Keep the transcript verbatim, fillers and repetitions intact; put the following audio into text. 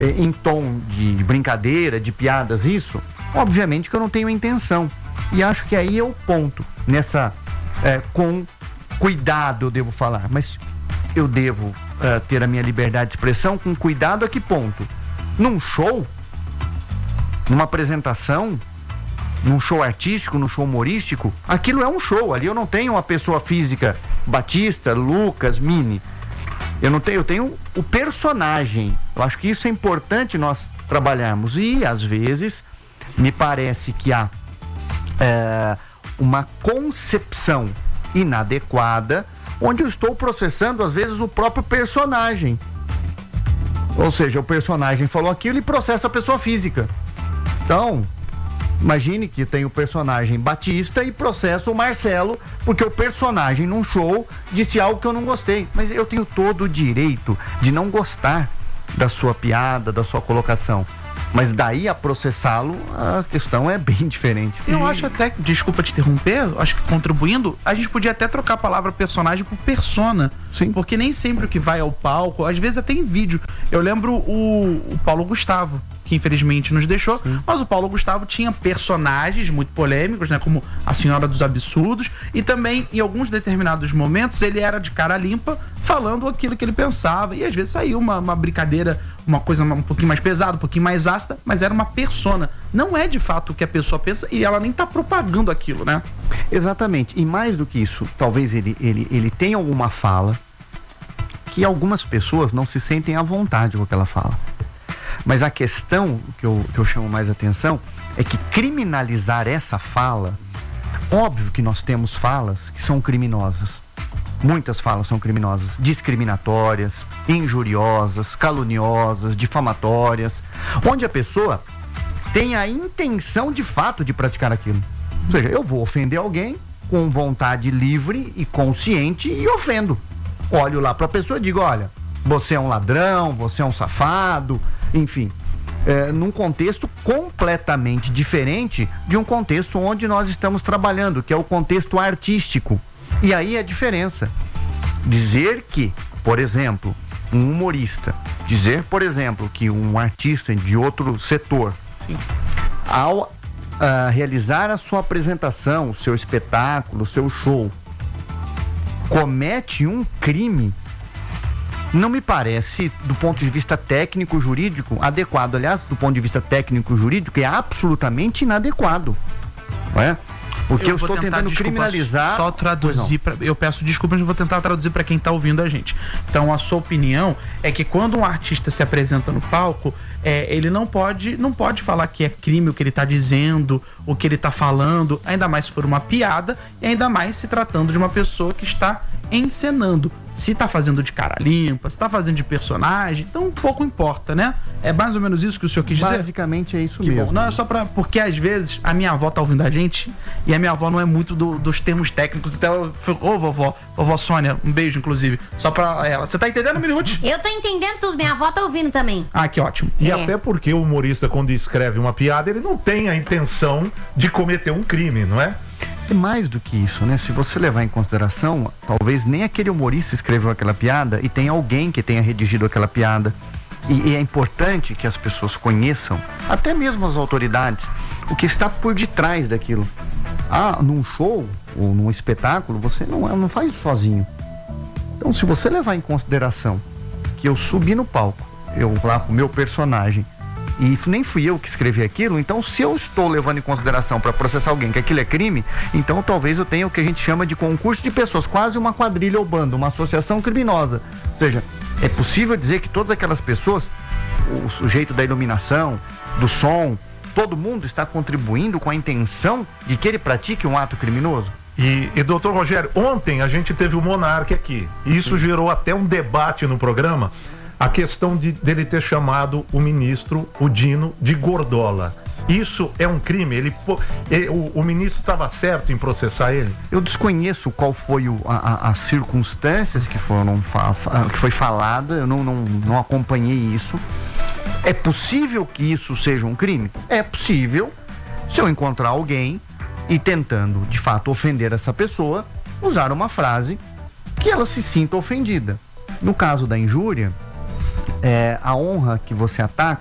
em tom de brincadeira, de piadas, isso, obviamente que eu não tenho intenção. E acho que aí é o ponto. Nessa, é, com cuidado eu devo falar, mas eu devo é, ter a minha liberdade de expressão com cuidado a que ponto? Num show, numa apresentação, num show artístico, num show humorístico, aquilo é um show. Ali eu não tenho uma pessoa física, Batista, Lucas, Mini. Eu não tenho, eu tenho o personagem. Eu acho que isso é importante nós trabalharmos. E, às vezes, me parece que há é, uma concepção inadequada, onde eu estou processando, às vezes, o próprio personagem. Ou seja, o personagem falou aquilo e processa a pessoa física. Então, imagine que tem o personagem Batista e processa o Marcelo, porque o personagem num show disse algo que eu não gostei. Mas eu tenho todo o direito de não gostar da sua piada, da sua colocação. Mas daí a processá-lo, a questão é bem diferente. Eu e... acho até, desculpa te interromper, acho que contribuindo, a gente podia até trocar a palavra personagem por persona. Sim. Porque nem sempre o que vai ao palco, às vezes até em vídeo. Eu lembro o, o Paulo Gustavo, que infelizmente nos deixou, Sim. mas o Paulo Gustavo tinha personagens muito polêmicos, né, como a Senhora dos Absurdos, e também em alguns determinados momentos ele era de cara limpa, falando aquilo que ele pensava, e às vezes saiu uma, uma brincadeira, uma coisa um pouquinho mais pesada, um pouquinho mais ácida, mas era uma persona, não é de fato o que a pessoa pensa, e ela nem tá propagando aquilo, né? Exatamente, e mais do que isso, talvez ele, ele, ele tenha alguma fala que algumas pessoas não se sentem à vontade com aquela fala. Mas a questão que eu, que eu chamo mais atenção é que criminalizar essa fala, óbvio que nós temos falas que são criminosas. Muitas falas são criminosas, discriminatórias, injuriosas, caluniosas, difamatórias, onde a pessoa tem a intenção de fato de praticar aquilo. Ou seja, eu vou ofender alguém com vontade livre e consciente e ofendo. Olho lá para a pessoa e digo, olha, você é um ladrão, você é um safado, enfim, é, num contexto completamente diferente de um contexto onde nós estamos trabalhando, que é o contexto artístico. E aí a diferença. Dizer que, por exemplo, um humorista, dizer, por exemplo, que um artista de outro setor, Sim. ao uh, realizar a sua apresentação, o seu espetáculo, o seu show, comete um crime, não me parece, do ponto de vista técnico-jurídico, adequado. Aliás, do ponto de vista técnico-jurídico, é absolutamente inadequado. Não é? Porque eu, eu estou tentar, tentando desculpa, criminalizar... Só traduzir, pra, eu peço desculpas, mas vou tentar traduzir para quem está ouvindo a gente. Então, a sua opinião é que quando um artista se apresenta no palco, é, ele não pode, não pode falar que é crime o que ele está dizendo, o que ele está falando, ainda mais se for uma piada, e ainda mais se tratando de uma pessoa que está encenando. Se tá fazendo de cara limpa, se tá fazendo de personagem, então pouco importa, né? É mais ou menos isso que o senhor quis dizer? Basicamente é isso que mesmo. Bom. Não, é só pra... Porque às vezes a minha avó tá ouvindo a gente e a minha avó não é muito do, dos termos técnicos. Então, ô vovó, vovó Sônia, um beijo inclusive, só pra ela. Você tá entendendo, Minute? Eu tô entendendo tudo, minha avó tá ouvindo também. Ah, que ótimo. E é. até porque o humorista, quando escreve uma piada, ele não tem a intenção de cometer um crime, não é? É mais do que isso, né? Se você levar em consideração, talvez nem aquele humorista escreveu aquela piada e tem alguém que tenha redigido aquela piada. E, e é importante que as pessoas conheçam, até mesmo as autoridades, o que está por detrás daquilo. Ah, num show ou num espetáculo, você não, não faz isso sozinho. Então, se você levar em consideração que eu subi no palco, eu lá com o meu personagem, e nem fui eu que escrevi aquilo, então se eu estou levando em consideração para processar alguém que aquilo é crime, então talvez eu tenha o que a gente chama de concurso de pessoas, quase uma quadrilha ou banda, uma associação criminosa. Ou seja, é possível dizer que todas aquelas pessoas, o sujeito da iluminação, do som, todo mundo está contribuindo com a intenção de que ele pratique um ato criminoso? E, e doutor Rogério, ontem a gente teve o Monark aqui, e isso Sim. gerou até um debate no programa, a questão de, dele ter chamado o ministro, o Dino, de gordola. Isso é um crime? Ele, ele, o, o ministro estava certo em processar ele? Eu desconheço qual foi o, a, as circunstâncias que foram que foi falada, eu não, não, não acompanhei isso. É possível que isso seja um crime? É possível, se eu encontrar alguém e tentando, de fato, ofender essa pessoa, usar uma frase que ela se sinta ofendida. No caso da injúria, é, a honra que você ataca